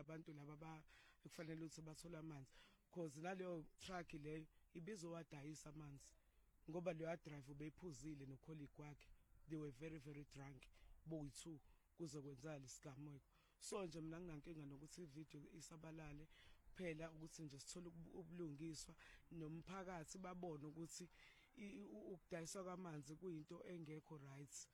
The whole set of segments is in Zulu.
labantu laba ekufanele ukuthi bathola amanzi because naleyo truck leyo ibizowadayisa amanzi ngoba leyo drive ubeyiphuzile nocolleague wakhe they were very very drunk boyi2 kuze kwenzala isigameko so nje mina nginankinga nokuthi ivideo isabalale phela ukuthi nje sithole ubulungiswa nomphakathi babone ukuthi ukudayiswa kwamanzi kuyinto engekho right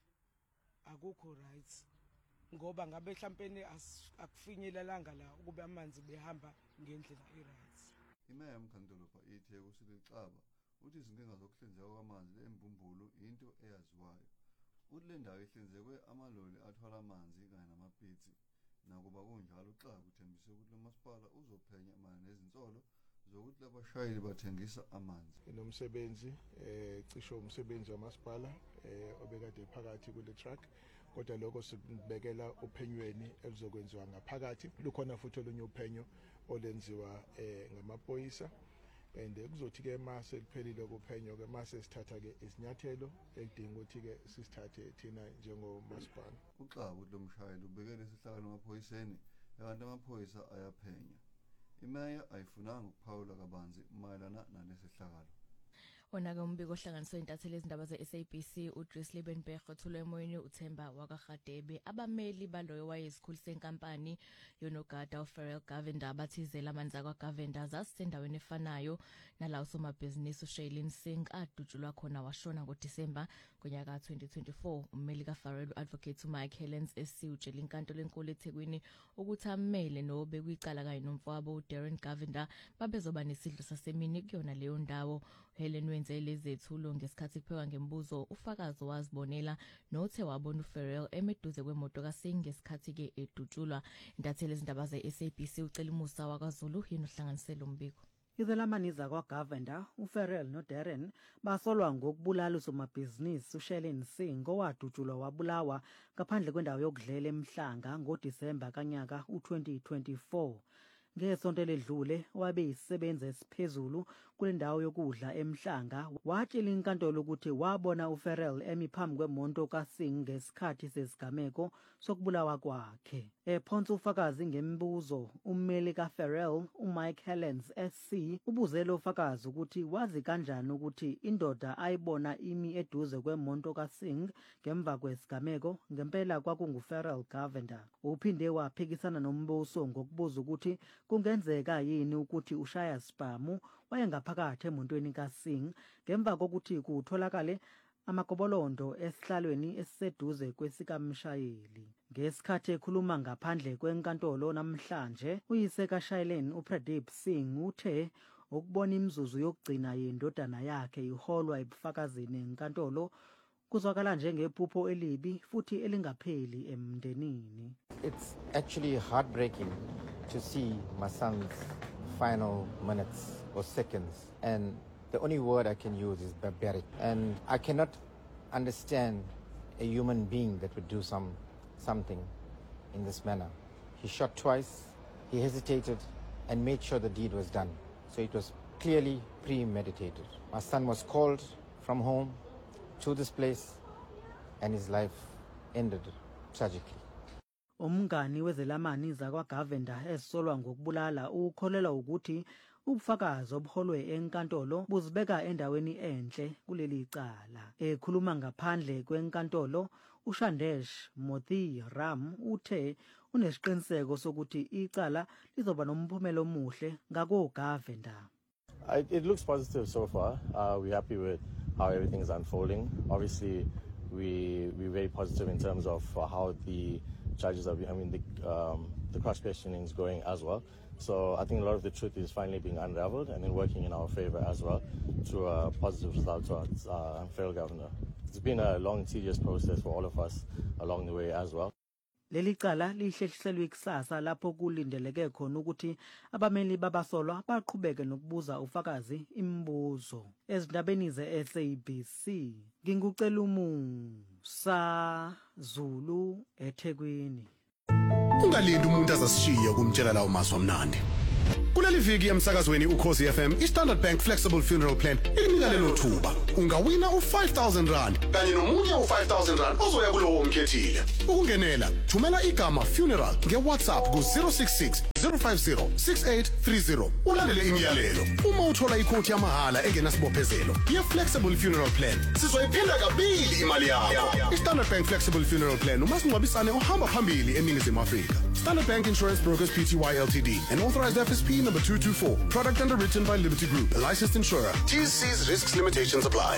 akukho right ngoba ngabe mhlawumbe akufinyelelanga la ukube amanzi behamba ngendlela right. Imeya yomkhandolopha ithi kusicaba uthi izinkinga zokuhlinzeka kwamanzi embumbulu into eyaziwayo uthi le ndawo ihlinzekwe amaloli athwala amanzi kanye namapitsi nakuba kunjalo uxaka uthembise ukuthi lo masipala uzophenya imali nezinsolo zokuthi labashayeli bathengisa amanzi. Nomsebenzi cisho umsebenzi wamasipala obekade phakathi kule truck kodwa lokho sibekela uphenyweni elizokwenziwa ngaphakathi lukhona futhi olunye uphenyo olenziwa ngamaphoyisa and kuzothi ke mase liphelile kuphenyo ke mase sithatha ke isinyathelo ekudinga ukuthi ke sisithathe thina njengomasipala. Uxaba ukuthi lo mshayeli ubekele isihlakalo emaphoyiseni kanti amaphoyisa ayaphenya. Imeya ayifunanga ukuphawula kabanzi mayelana nalesihlakalo. Onake umbiko ohlanganiswe intatheli ezindaba ze-SABC uDris Liebenberg othulwe emoyeni uThemba wakaGadebe abameli baloyo wayesikhulu senkampani yonogada uFerrell Govender abathizela amanzi akwaGovender zasendaweni efanayo nalawo somabhizinisi uShailene Singh adutshulwa khona washona ngoDisemba ngonyaka 2024. Ummeli kaFerrell uadvocate uMike Helens esiutshela inkantolo enkulu eThekwini ukuthi amele nobe kwicala kanye nomfowabo uDarren Govender babezoba nesidlo sasemini kuyona leyo ndawo. Helen wenze lezethulo ngesikhathi kuphekwa ngembuzo ufakazi wazibonela nothe wabona uFerrell emeduze kwemoto kaSingh ngesikhathi ke edutshulwa. Intatheli ezindaba ze-SABC ucela umusa wakwaZulu yena uhlanganisela umbiko. Izelamaniza kwaGovender uFerrell noDarren basolwa ngokubulala usomabhizinisi uShailene Singh owadutshulwa wabulawa ngaphandle kwendawo yokudlela eMhlanga ngoDisemba kanyaka u2024. Ngesonto ledlule wabe isebenza esiphezulu kule ndawo yokudla eMhlanga watshela inkantolo ukuthi wabona uFerrell emiphambi kwemonto kaSingh ngesikhathi sesigameko sokubulawa kwakhe. Ephonsa ufakazi ngembuzo ummeli kaFerrell uMike Helens SC ubuzele ufakazi ukuthi wazi kanjani ukuthi indoda ayibona imi eduze kwemonto kaSingh ngemva kwesigameko ngempela kwakunguFerrell Govender. Uphinde waphikisana nombuso ngokubuza ukuthi kungenzeka yini ukuthi ushaya spamu wayengaphakathi emontweni kaSingh ngemva kokuthi kutholakale amakobolondo esihlalweni esiseduze kwesikamshayeli. Ngesikhathi ekhuluma ngaphandle kwenkantolo namhlanje uyise kaShailene uPradeep Singh uthe ukubona imizuzu yokugcina yendodana yakhe iholwa ebufakazini enkantolo kuzwakala njengephupho elibi futhi elingapheli emndenini. It's actually heartbreaking to see my son's final minutes or seconds, and the only word I can use is barbaric. And I cannot understand a human being that would do something in this manner. He shot twice, he hesitated and made sure the deed was done. So it was clearly premeditated. My son was called from home to this place and his life ended tragically. Umngani wezelamaniza kwaGovender esolwa ngokubulala ukholelwa ukuthi ubufakazi obuholwe enkantolo buzibeka endaweni enhle kuleli cala. Ekhuluma ngaphandle kwenkantolo uShandesh Mothi Ram uthe unesiqiniseko sokuthi icala lizoba nomphumelo omuhle ngakoGovender. It looks positive so far. We're happy with how everything is unfolding. Obviously, we're very positive in terms of how the charges are, the cross questioning is going as well. So I think a lot of the truth is finally being unraveled and then working in our favor as well to a positive result towards Ferrell Govender. It's been a long, tedious process for all of us along the way as well. Leli cala lihlehliselwe ikusasa lapho kulindeleke khona ukuthi abameli babasolwa baqhubeke nokubuza ufakazi imibuzo. Ezindabeni ze-SABC ngingucela umusa Zulu eThekwini. Ungalindi umuntu azasishiya kumtshela lawo mazwi amnandi. kuleli viki emsakazweni uKhosi FM iStandard Bank Flexible Funeral Plan inika lelo thuba ungawina u5000 kanye nomunye u5000 ozoya kulowo omkhethile ukungenela thumela igama funeral ngeWhatsApp ku066 050 6830 ulandele imiyalelo uma uthola ikhodi yamahala engenasibophezelo ye-Flexible Funeral Plan sizoyiphinda kabili imali yakho iStandard Bank Flexible Funeral Plan umasingcwabisane ohamba phambili eNingizimu Afrika Standard Bank Insurance Brokers Pty Ltd an authorized FSP number 224 product underwritten by Liberty Group a licensed insurer TC's risks limitations apply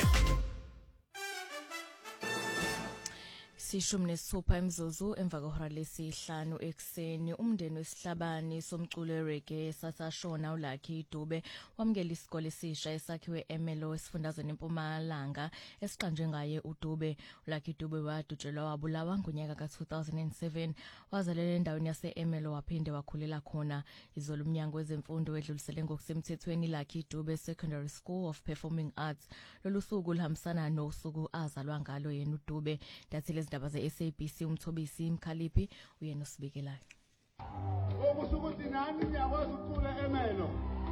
Sishumi nesithupha emzuzu emva kwehora lesihlanu ekseni umndeni wesihlabani somculo reggae sasashona uLucky Dube wamukela isikole esisha esakhiwe eMelo esifundazweni eMpumalanga esiqanjwe ngaye uDube uLucky Dube wadutshelwa wabulawa ngonyaka ka2007 wazalela endaweni yaseEmelo waphinde wakhulela khona izolo umnyango wezemfundo wedlulisele ngokusemthethweni Lucky Dube Secondary School of Performing Arts lolusuku luhambisana nosuku azalwa ngalo yena uDube dathile izindaba ze-SABC umthobisi Mkhaliphi uyena osibikelayo okusuku ukuthi nani niyakwazi ukucula eMelo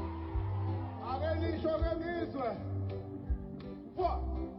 ake nisho ke ngizwe 4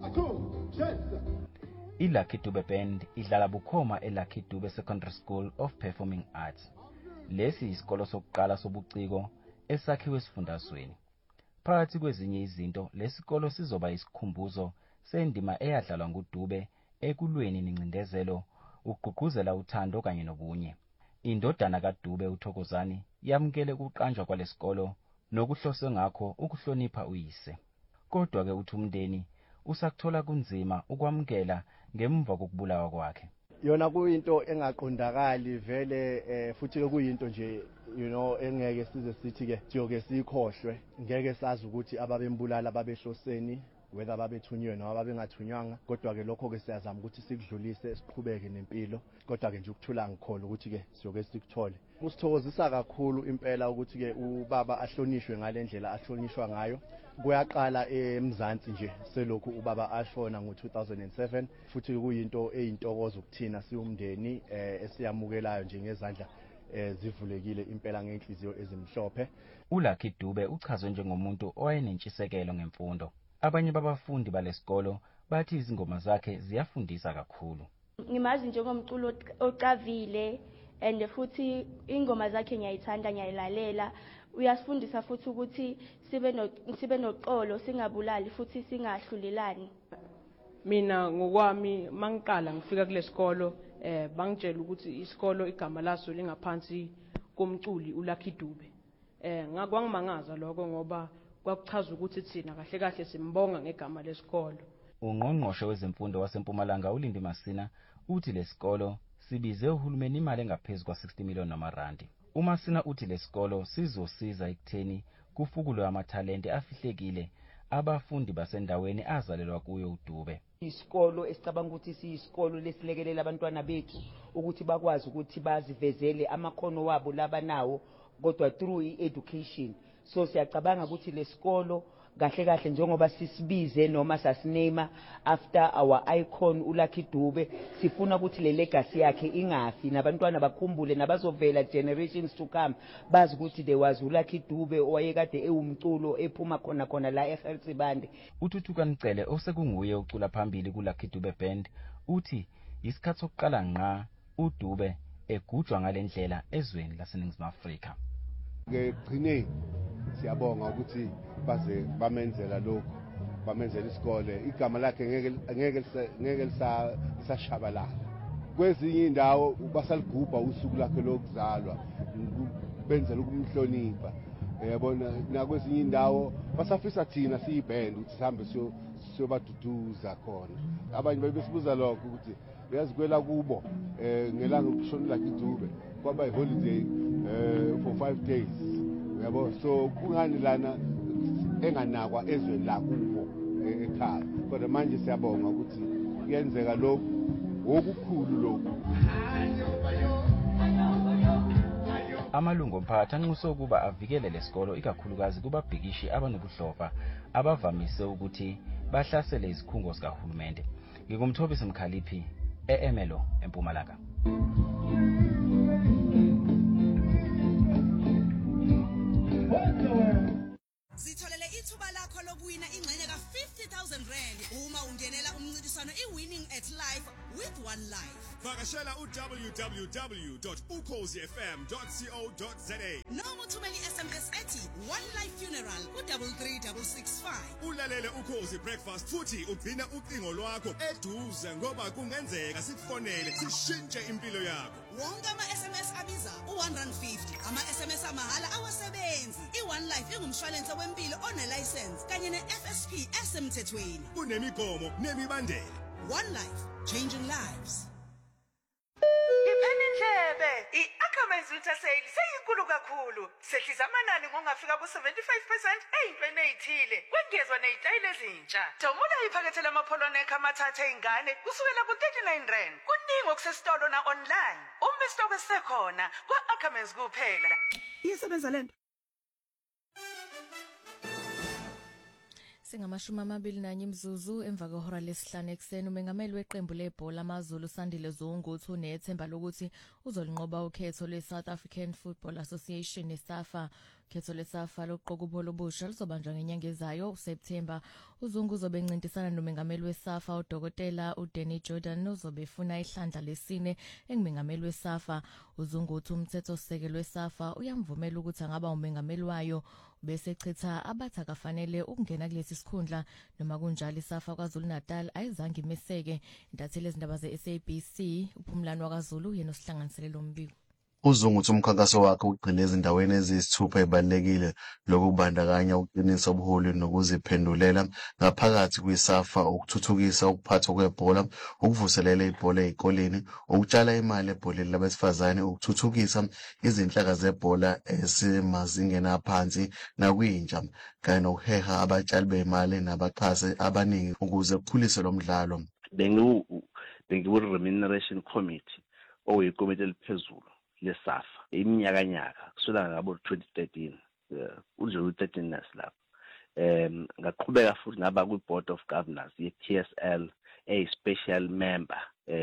2 6 iLucky Dube Band idlala bukhoma eLucky Dube Secondary School of Performing Arts lesi isikolo sokuqala sobuciko esakhiwe esifundazweni phakathi kwezinye izinto lesikolo sizoba isikhumbuzo sendima eyadlalwa nguDube ekulweni nencindezelo ukugqugquzela uthando kanye nobunye indodana kaDube uThokozani yamkele ukuqanjwa kwalesikolo nokuhloswe ngakho ukuhlonipha uyise kodwa ke uthi umndeni usakuthola kunzima ukwamkela ngemva kokubulawa kwakhe yona kuyinto engaqondakali vele futhi ke kuyinto nje engeke size sithi ke siyoke sikhohlwe ngeke sazi ukuthi ababembulala babehloseni whether babethunywe noma babengathunywanga kodwa ke lokho ke siyazama ukuthi sikudlulise siqhubeke nempilo kodwa ke nje ukuthula ngikholwa ukuthi ke siyoke sikuthole kusithokozisa kakhulu impela ukuthi ke ubaba ahlonishwe ngalendlela ahlonishwa ngayo kuyaqala eMzansi nje selokhu ubaba ashona ngo2007 futhi kuyinto eyintokozo ukuthina siumndeni esiyamukelayo nje ngezandla zivulekile impela ngenhliziyo ezimhlophe uLucky Dube uchazwe njengomuntu owayenentshisekelo ngemfundo abanye babafundi balesikolo bathi izingoma zakhe ziyafundisa kakhulu ngimazi njengomculo ocavile and futhi ingoma zakhe ngiyayithanda ngiyayilalela uyasifundisa futhi ukuthi sibe noxolo singabulali futhi singahlulelani mina ngokwami mangiqala ngifika kulesikolo bangitshela ukuthi isikolo igama laso lingaphansi komculi uLucky Dube ngakwangimangaza lokho ngoba kwakuchaza ukuthi thina kahle kahle simbonga ngegama lesikolo ungqongqoshe wezemfundo waseMpumalanga uLindi Masina uthi lesikolo sibize uhulumeni imali engaphezulu kwa60 million namarandi uMasina uthi lesikolo sizosiza ekutheni kufukulwe amathalente afihlekile abafundi basendaweni azalelwa kuyo uDube isikolo esicabanga ukuthi siyisikolo lesilekelela abantwana bethu ukuthi bakwazi ukuthi bazivezele amakhono wabo labanawo kodwa through education so siyacabanga ukuthi lesikolo kahle kahle njengoba sisibize noma sasinema after our icon uLucky Dube sifuna ukuthi le legacy yakhe ingafi nabantwana bakhumbule nabazovela generations to come bazi ukuthi there was uLucky Dube owayekade ewumculo ephuma khona la eGertsibande uThuthuka Ncele osekunguye ucula phambili kuLucky Dube Band uthi isikhathi sokuqala ngqa uDube egujwa ngalendlela ezweni laseNingizimu Afrika ngegcine siyabonga ukuthi baze bamenzela lokho bamenzela isikole igama lakhe ngeke lisashabalala kwezinye indawo basaligubha usuku lakhe lokuzalwa benzela ukumhlonipha yabona nakwezinye indawo basafisa thina siyiband ukuthi sihambe siyobaduduza khona abanye besibuza lokho ukuthi uyazikwela kubo ngelanga ukushona Lucky Dube kwaba iholiday for 5 days yabo so kungani lana enganakwa ezweni la kubo ekhaya kodwa manje siyabonga ukuthi kuyenzeka lokho okukhulu lokho amalungu omphakathi anxusa ukuba avikele lesikolo ikakhulukazi kubabhikishi abanobuhlofa abavamise ukuthi bahlasele izikhungo zikahulumende ngingumthobisi Mkhaliphi eEmelo eMpumalanga lakho lokuwina ingxenye ka50,000 rand uma ungenela umncintiswano iWinning at Life with One Life. Vakashela www.ukhosifm.co.za noma uthumele iSMS ethi One Life Funeral ku33665. Ulalele Ukhozi Breakfast futhi ugcina ucingo lwakho eduze ngoba kungenzeka sikufonele sishintshe impilo yakho. Wonke ama-SMS abiza u150, ama-SMS amahala awasebenzi. iOne Life ingumshwalense wempilo onelicense kanye ne-FSP esemthethweni. Kunemigomo nemibandela. One Life, changing lives. Iphenindlebe, i-Ackermans Winter Sale seyinkulu kakhulu. Sehlisa amanani ngongafika ku75% eyintweni ezithile. Kwengezwa nezitayile ezintsha. Domula iphakethe lamapolonekha amathathu eingane kusukela ku39 rand. Kuningi okusesitolo na online. Umbisto kwesekhona kwa-Ackermans kuphela. Iyasebenza lento. Singamashumi imzuzu emva kwehora lesihlanu ekseni umengameli weqembu lebhola amaZulu Sandile Zunguthi unethemba lokuthi uzolinqoba ukhetho lwe-South African Football Association neSAFA. Ukhetho lweSAFA lokuqoka ubholo obusha luzobanjwa ngenyanga ezayo uSeptember. uZungu uzobe encintisana nomengameli weSAFA uDokotela uDanny Jordan ozobe efuna ihlandla lesine engumengameli weSAFA. uZunguthi umthethosisekelo weSAFA uyamvumela ukuthi angaba umengameli wayo bese chitha abathi akafanele ukungena kulesi sikhundla noma kunjalo iSAFA kwaZulu Natal ayizange imeseke. Intatheli ezindaba zeSABC uPhumlani wakaZulu yena osihlanganisele lo mbiko. uZungu uthi umkhankaso wakhe ugcina ezindaweni eziyisithupha ezibalekile lokubandakanya ukuqinisa ubuholi nokuziphendulela ngaphakathi kweSAFA ukuthuthukisa ukuphathwa kwebhola ukuvuselela ibhola ezikoleni ukutshala imali ebholeni labesifazane ukuthuthukisa izinhlaka zebhola esemazingeni aphansi nakwintsha kanye nokuheha abatshali bemali nabaxhasi abaningi ukuze kukhulise lo mdlalo. Bengiwu remuneration committee oyikomiti eliphezulu leSAFA iminyakanyaka kusukela ngabo 2013 uje u13 nasilapho ngaqhubeka futhi ngaba ku board of governors ye-PSL a special member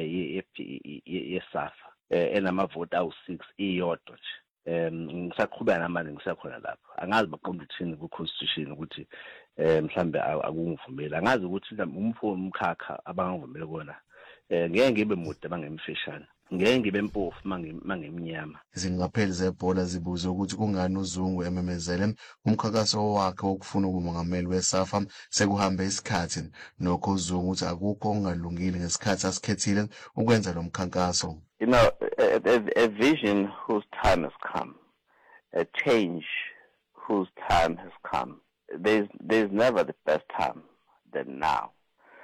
yeSAFA enamavoti awu6 iyodwa nje ngisaqhubeka namanje ngisakhona lapho angazi baqonda uthini ku constitution ukuthi mhlambe akungivumeli angazi ukuthi umkhakha abangivumeli kona ngeke ngibe mude bangemfishane ngeke ngibe mpofu mangemnyama. Izingapheli zebhola zibuze ukuthi kungani uZungu ememezele umkhankaso wakhe wokufuna ukumongameli weSAFA sekuhambe isikhathi nokho uZungu uthi akukho okungalungile ngesikhathi asikhethile ukwenza lo mkhankaso. You know, a vision whose time has come, a change whose time has come. There's never the best time than now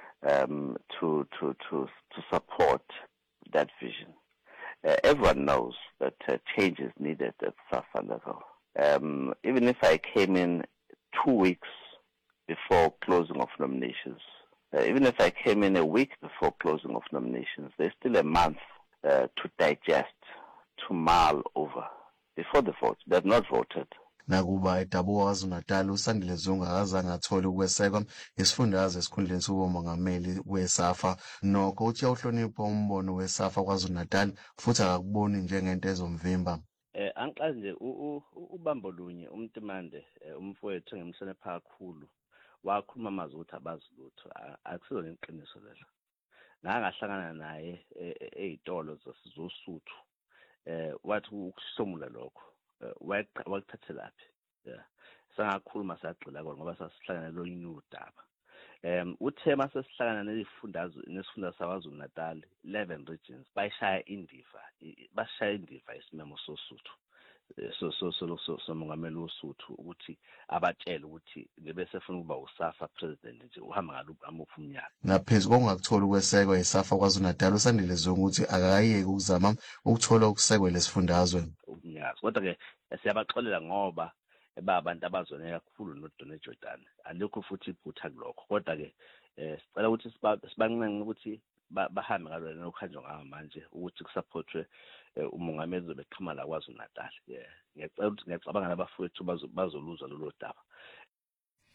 to support that vision. Everyone knows that change is needed at SAFA level. Even if I came in 2 weeks before closing of nominations, even if I came in a week before closing of nominations, there's still a month to digest, to mull over before the vote. They have not voted. Nakuba edabuka kwaZulu Natal uSandile Zungu akazange athole ukwesekwa isifundazwe esikhundleni sobumongameli weSAFA nokho uthi uyahlonipha umbono weSAFA kwaZulu Natal futhi akakuboni njengento ezomvimba. Angiqala nje ubambo lunye umtimande umfowethu ngemhlonipha kakhulu wakhuluma amazwi ukuthi abazilutho akusizona iqiniso lelo. Ngahlangana naye ezitolo zosuthu wathi ukuhlomula lokho wakuthathe laphi sangakhuluma sagxila kona ngoba sasihlangana lo new daba uthema sesihlangana nesifunda saKwaZulu Natal 11 regions bashaya indiva isimemo sosuthu so mongameli wosuthu ukuthi abatshele ukuthi nebesefuna ukuba uSAFA president nje uhamba ngaluphi umnyaka. Ngaphezulu kokungakuthola ukwesekwa iSAFA kwaZulu Natal uSandile Zungu ukuthi akayeke ukuzama ukuthola ukusekwa lesifundazwe umnyaka kodwa ke siyabaxolela ngoba abantu abazone kakhulu noDonny Jordan alokho futhi iphutha kulokho kodwa ke sicela ukuthi sibanqenqe ukuthi bahambe ngalo nokhanjwa ngawo manje ukuthi kusupportwe umongameli zobeqhama la kwaZulu Natal ngiyacela ukuthi ngiyacabanga nabafowethu bazoluza lolo daba.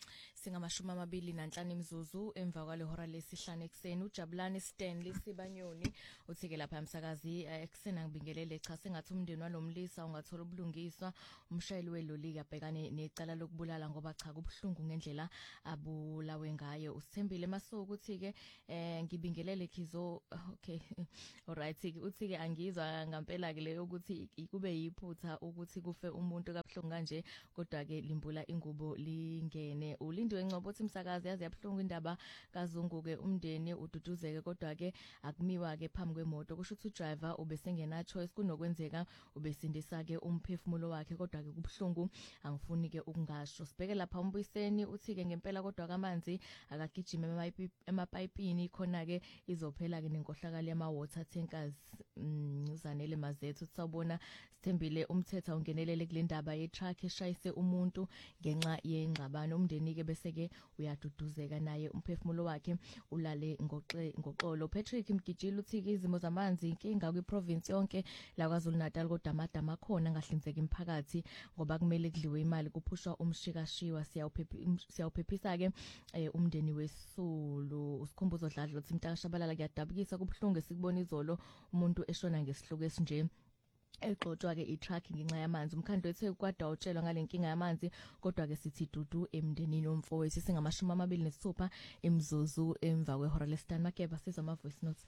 25 imzuzu emva kwalehora lesihlanu ekseni. Ujabulani Stanley Sibanyoni uthike lapha emsakazi ekseni angibingelele cha sengathi umndeni walomlisa ungathola ubulungiswa umshayeli weloli abhekane necala lokubulala ngoba cha kubhlungu ngendlela abulawe ngayo. Usithembile Masuku uthi-ke ngibingelele Khizo. Okay, alright, uthi-ke angizwa ngampela ke leyo ukuthi kube yiphutha ukuthi kufe umuntu kabuhlungu kanje kodwa ke limbula ingubo lingene. Ulindiwe Ngcobo uthi umsakazi yazi yabhlungu indaba kaZungu-ke umndeni ududuzeke kodwa ke akumiwa ke phambi kwemoto kusho ukuthi udriver ubesengena choice kunokwenzeka ubesindisa ke umphefumulo wakhe kodwa ke kubhlungu angifuni ke ukungasho. Sibheke lapha umbuyiseni uthi ke ngempela kodwa kamanzi akagijima emapayipini khona ke izophela ke nenkohlakala yama water tankers. Uzanele Mazethu sawubona Sithembile umthetho ungenelele kule ndaba ye truck eshayise umuntu ngenxa yengxabano umndeni ke bese ke uyaduduzeka naye umphefumulo wakhe ulale ngoxolo. Patrick Mgijile uthi izimo zamanzi inkinga kwi province yonke la KwaZulu Natal kodwa amadama khona ngahlinzeka imphakathi ngoba kumele kudliwe imali kuphushwa umshikashiwa. Siyawuphephisa ke umndeni weSulu. Usikhumbuzo Dladla uthi Mntakashabalala kuyadabukisa kubhlungu esikubona izolo umuntu eshona ngesihluko esinje exoxwa ke i-truck ngenxa yamanzi. Umkhandlo wethu kwada utshelwa ngalenkinga yamanzi kodwa ke sithi dudu emndenini womfowethu. Singamashumi 26 imzuzu emva kwehora lesithathu. Makeba sizwa ama voice notes.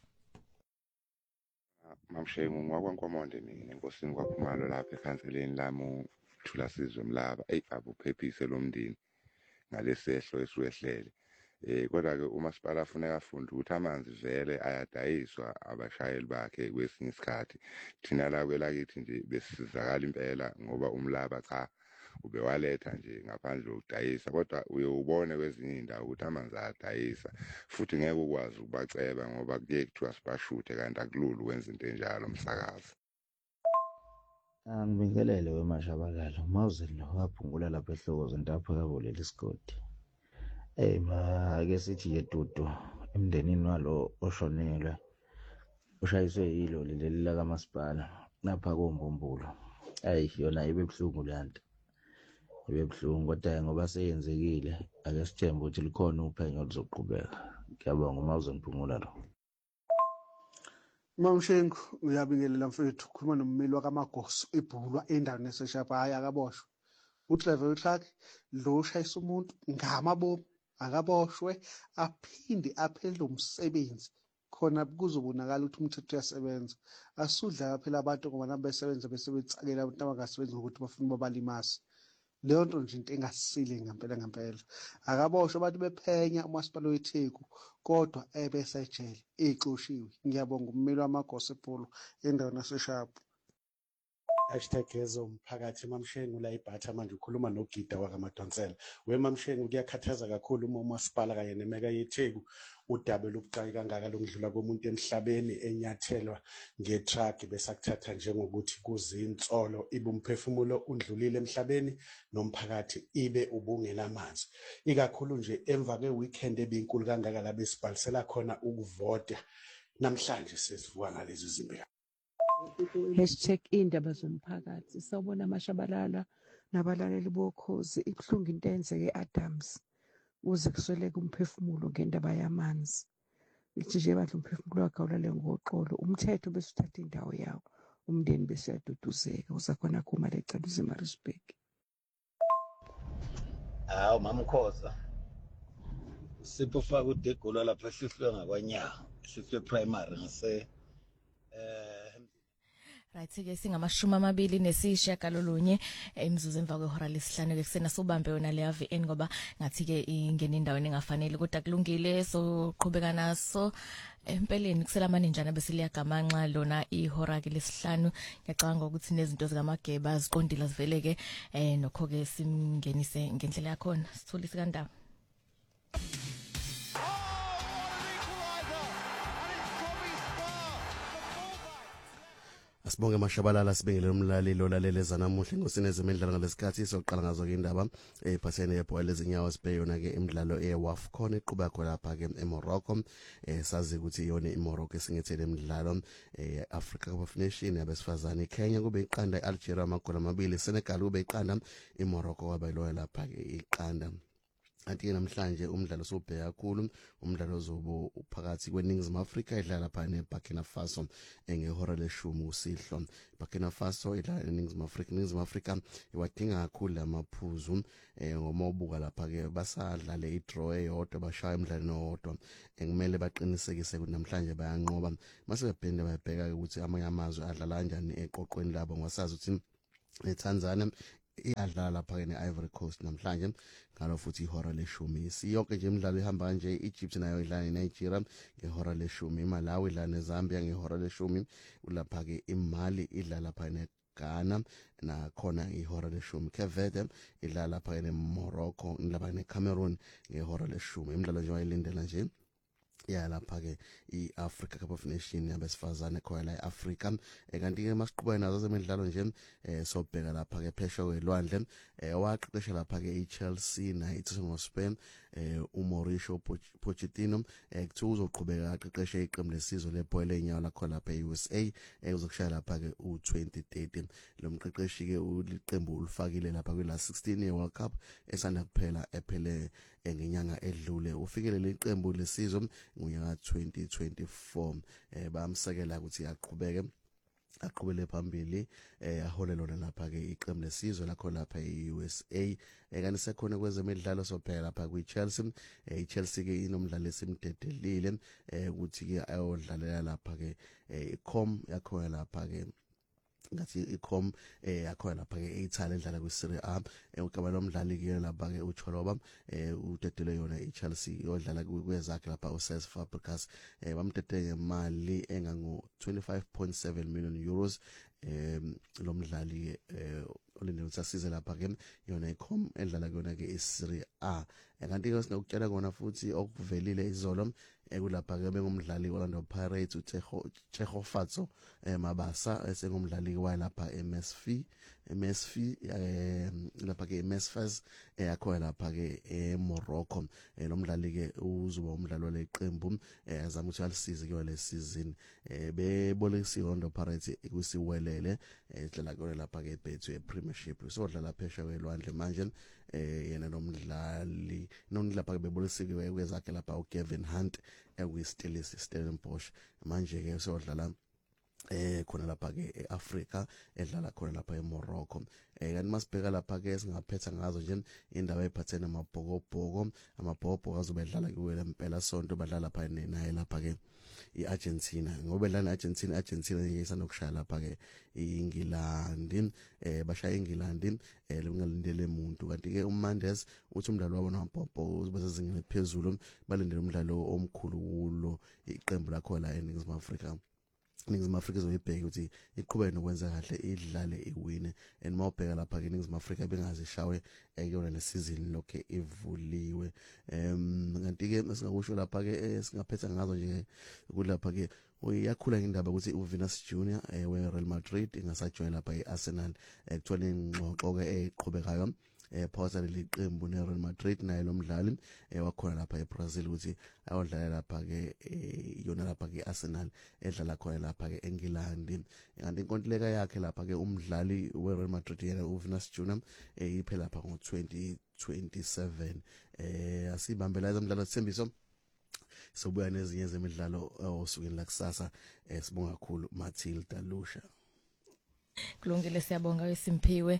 Mamshengu ngwakwankomonde mina enkosini kwaphumalo lapha ekhanseleni lami uthula sizwe Mlaba abuphephise lomndeni ngalesehlo esiwehlele. Kodwa ke umasipala afuneka afunde ukuthi amanzi vele ayadayiswa abashayeli bakhe kwesinye isikhathi. Thina la kwelakithi nje besizakala impela ngoba umlaba cha ubewaletha nje ngaphandle kokudayisa kodwa uye ubone kwezinye indawo ukuthi amanzi ayadayisa futhi ngeke ukwazi ukubaceba ngoba kuye kuthiwa sibashuthe kanti akulula ukwenza into enjalo msakazi. Ngibingelele wemashabalala mawuzeli waphungula lapha ehlokozo ntapha kaboleli isigodi. Ake sithi yedudu emndenini walo oshonelwe ushayiswe yiloli leli la kamasipala lapha koMbumbulo. Yona ibe buhlungu lanto. Ibe buhlungu kodwa ngoba seyenzekile ake sithembe ukuthi likhona uphenyo oluzoqhubeka. Ngiyabonga mawuzeniphumula lo. Mamshengu uyabingelela mfethu ukhuluma nommeli wakamagoso ebhulwa endaweni eseshapa haya akaboshwe. Udriver wetruck lo ushayisa umuntu ngamabomu akaboshwe aphinde aphelele umsebenzi khona kuzobonakala ukuthi umthetho uyasebenza. Asudla phela abantu ngoba nabo besebenza besebenzakela abantu abangasebenzi ngokuthi bafuna babalimasa. Leyo nto nje into engasile ngempela. Akaboshwe abantu bephenya umasipala weTheku kodwa ebesejele exoshiwe. Ngiyabonga ummeli wamagoso ePholo endaweni yaseshapa. #ezo umphakathi Mamshengu la iBhatha manje ukhuluma noGida wakaMadonsela. Mamshengu kuyakhathaza kakhulu uma umasipala kanye nemeka yeTheku udaba lobucayi kangaka lokudlula komuntu emhlabeni enyathelwa ngetruck besakuthatha njengokuthi kuzinsolo ibe umphefumulo undlulile emhlabeni nomphakathi ibe ubungenamanzi. Ikakhulu nje emva kweweekend ebinkulu kangaka la besibhalisela khona ukuvota. Namhlanje sesivuka ngalezi zimbi. #indaba zomphakathi. Sawubona Mashabalala nabalaleli bokhozi ibhlungu into eyenzeke eAdams uze kusweleke umphefumulo ngendaba yamanzi. Ngithi nje badla umphefumulo wakhe awulale ngoxolo umthetho bese uthatha indawo yawo umndeni bese yaduduzeka usakhona kuma lecala uZimarisburg. Hawu mamkhoza sipho faka uDegolo lapha ehlifwe ngakwanyawo ehlifwe primary ngase Right ke singamashumi 29 imzuzu emva kwehora lesihlanu ke kusena sobambe yona le AVN ngoba ngathi ke ingene endaweni engafanele kodwa kulungile so qhubeka naso empeleni kusela maninjana bese liyagamanxa lona ihora ke lesihlanu. Ngiyacabanga ukuthi nezinto zikaMageba ziqondile zivele ke nokho ke simngenise ngendlela yakho sithulise kandaba. Asibonge Mashabalala sibengele umlaleli olaleleza namuhla ngosini ezemidlalo ngalesikhathi soqala ngazo ke indaba ephathene yebhola lezinyawo sibhekona ke imidlalo eWAFCON eqhubeka khona lapha ke eMorocco. Sazi ukuthi yona iMorocco esingethele imidlalo Africa Cup of Nations yabesifazane. Kenya kube iqanda iAlgeria amagoli 2, Senegal kube iqanda iMorocco kwaba loyo lapha ke iqanda. Kanti namhlanje umdlalo sobheka kakhulu umdlalo ozobo phakathi kweNingizimu Afrika idlala lapha neBurkina Faso ngehora leshumi usihlwa. Burkina Faso idlala neNingizimu Afrika. iNingizimu Afrika iwadinga kakhulu amaphuzu ngoma ubuka lapha ke basadlale idraw eyodwa bashaya emdlalweni owodwa. Ngimele baqinisekise ukuthi namhlanje bayanqoba mase bephinde bayibheka ukuthi amanye amazwe adlala kanjani eqoqweni labo ngosazi ukuthi eTanzania iyadlala lapha ke neIvory Coast namhlanje ngalo futhi ihora leshumi. Siyonke nje imidlalo ihamba kanje. Egypt nayo idlala neNigeria ngehora leshumi. Malawi idlala neZambia ngehora leshumi. Ulapha ke iMali idlala lapha neGhana nakhona ihora leshumi. Cape Verde idlala lapha neMorocco lapha neCameroon ngehora leshumi. Imidlalo nje wayilindela nje ya lapha ke iAfrica Cup of Nations yabesifazane khona la eAfrica. Kanti ke masiqhubeka nazo zemidlalo nje sobheka lapha ke phesha kwelwandle waqeqesha lapha ke iChelsea nayo ngoSpain uMauricio Pochettino kuthiwa uzoqhubeka aqeqeshe iqembu lesizwe lebhola lenyawo lakho lapha eUSA uzokushaya lapha ke u2030. Lo mqeqeshi ke uliqembu ulifakile lapha kwi last 16 year World Cup esanda kuphela ephele ngenyanga edlule. Ufikele leqembu lesizwe ngonyaka 2024 bamsekela ukuthi aqhubele phambili ahole lona lapha ke iqembu lesizwe lakho lapha eUSA. Kanti sekhona kwezemidlalo sophela lapha kwiChelsea. iChelsea ke inomdlalo esimdedelile ukuthi ke ayodlalela lapha ke iCom yakhona lapha ke ngathi iCom yakhona lapha ke eItaly edlala kwiSerie A. Ugaba lomdlali ke lapha ke uCholoba udedele yona iChelsea yodlala kwezakhe lapha uCesc Fabregas bamdedele ngemali engango 25.7 million euros. Lo mdlali olindele ukuthi asize lapha ke yona iCom edlala kuyona ke iSerie A. Kanti ke sinokutshela kona futhi okuvelile izolo kulapha ke bengumdlali Orlando Pirates uTshecho Fatso Mabasa esengumdlali walapha MSV lapha ke MSFS yakho lapha ke eMorocco. Lo mdlali ke uzoba umdlalo leqembu azama ukuthi alisize ke le season bebolekisi Orlando Pirates kusiwelele edlala kona lapha ke ebhethu ePremiership. So dlala phesha kwelwandle manje yena nomdlali lapha ke bebolekisiwe kwezakhe lapha uKevin Hunt Stellenbosch manje ke sodlala khona lapha ke eAfrica edlala khona lapha eMorocco. Kanti masibheka lapha ke singaphetha ngazo nje indaba ephathene amabhokobhoko azobedlala kuwe lempela sonto badlala lapha naye lapha ke iArgentina ngoba bedlala neArgentina isanokushaya lapha ke iEngland bashaya eEngland lungalindele umuntu. Kanti ke uMandes uthi umdlalo wabo namabhokobhoko uzobasezingeni phezulu balindele umdlalo omkhulu kulo iqembu lakho la eNingizimu Afrika. iNingizimu Afrika izoyibheka ukuthi iqhubeke nokwenza kahle idlale iwine and mawubheka lapha ke iNingizimu Afrika bengazishawe ekuyona lesizini lokho ivuliwe. Kanti ke singakusho lapha ke singaphetha ngazo nje kulapha ke uyakhula indaba ukuthi uVinicius Junior weReal Madrid ingasajoin lapha eArsenal ekuthola ingxoxo ke eqhubekayo phakathi leqembu neReal Madrid naye lo mdlali wakhona lapha eBrazil ukuthi ayodlala lapha ke yona lapha ke Arsenal edlala khona lapha ke eNgilandi. Kanti inkontileka yakhe lapha ke umdlali weReal Madrid yena uVinicius Junior iphela lapha ngo2027. Asibambela izomdlalo Thembiso sobuya nezinye zemidlalo osukeni la kusasa. Sibonga kakhulu Matilda Lusha. Kulungile siyabonga wesimpiwe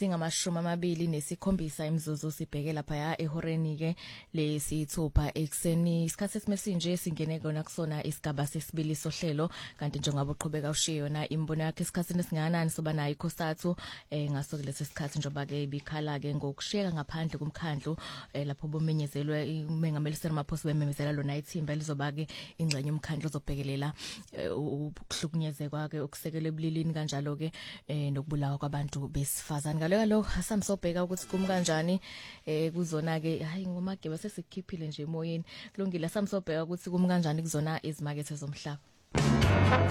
singama27 imizuzu sibheke lapha ehoreni ke lesithupha ekseni isikhathi esimesinje singene kona kusona isigaba sesibili sohlelo. Kanti njengoba uqhubeka ushiye yona imbono yakhe esikhathini esinganani soba nayo ikhosathu ngaso kulesi sikhathi njengoba ke ibikhala ke ngokushiyeka ngaphandle kumkhandlu lapho bomenyezelwe umengameli Ramaphosa bememezela lona ithimba lizoba ke ingxenye umkhandlu ozobhekelela ukuhlukunyezeka ke okusekele ebulilini kanjalo ke nokubulawa kwabantu besifazane. Ngalo asamsobheka ukuthi kum kanjani kuzona ke hayi ngomageba sesikhiphile nje emoyeni. Kulungile asamsobheka ukuthi kum kanjani kuzona izimakethe zomhlaba.